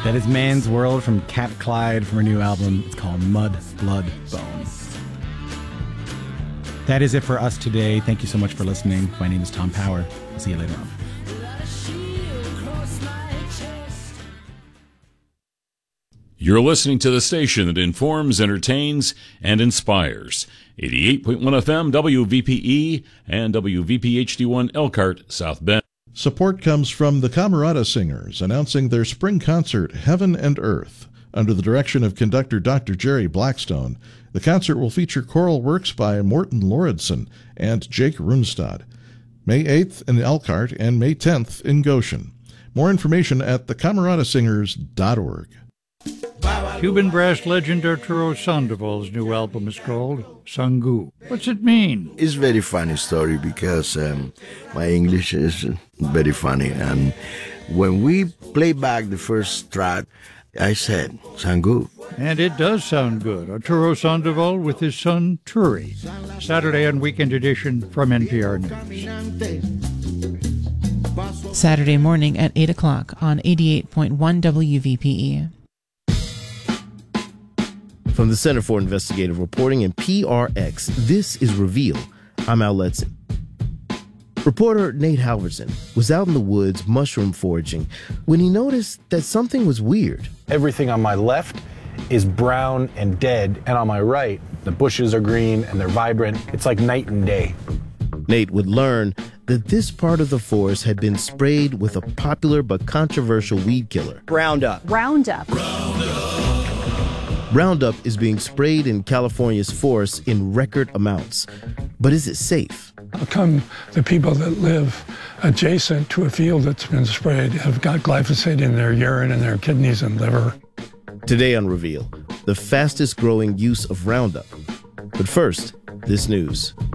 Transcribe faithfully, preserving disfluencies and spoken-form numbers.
That is Man's World from Cat Clyde from her new album. It's called Mud, Blood, Bone. That is it for us today. Thank you so much for listening. My name is Tom Power. I'll see you later on. You're listening to the station that informs, entertains, and inspires. eighty-eight point one F M, W V P E, and W V P H D one Elkhart, South Bend. Support comes from the Camerata Singers, announcing their spring concert, Heaven and Earth. Under the direction of conductor Doctor Jerry Blackstone, the concert will feature choral works by Morten Lauridsen and Jake Runestad. May eighth in Elkhart and May tenth in Goshen. More information at the camerata singers dot org. Cuban brass legend Arturo Sandoval's new album is called Sangu. What's it mean? It's a very funny story because um, my English is very funny. And when we play back the first track, I said, Sangu. And it does sound good. Arturo Sandoval with his son, Turi. Saturday and Weekend Edition from N P R News. Saturday morning at eight o'clock on eighty-eight point one W V P E. From the Center for Investigative Reporting and P R X, this is Reveal. I'm Al Letson. Reporter Nate Halverson was out in the woods mushroom foraging when he noticed that something was weird. Everything on my left is brown and dead, and on my right, the bushes are green and they're vibrant. It's like night and day. Nate would learn that this part of the forest had been sprayed with a popular but controversial weed killer. Roundup. Roundup. Roundup is being sprayed in California's forests in record amounts. But is it safe? How come the people that live adjacent to a field that's been sprayed have got glyphosate in their urine and their kidneys and liver? Today on Reveal, the fastest growing use of Roundup. But first, this news.